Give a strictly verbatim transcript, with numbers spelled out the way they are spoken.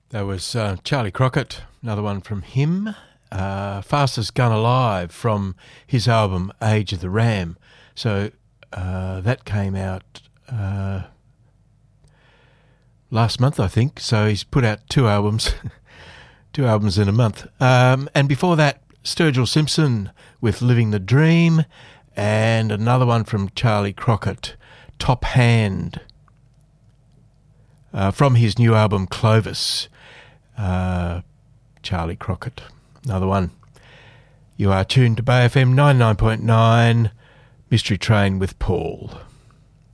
That was uh, Charlie Crockett, another one from him. Uh, Fastest Gun Alive from his album Age of the Ram. So uh, that came out uh, last month, I think. So he's put out two albums, two albums in a month. Um, and before that, Sturgill Simpson with Living the Dream, and another one from Charlie Crockett, Top Hand, uh, from his new album Clovis. Uh, Charlie Crockett, another one. You are tuned to Bay F M ninety-nine point nine, Mystery Train with Paul.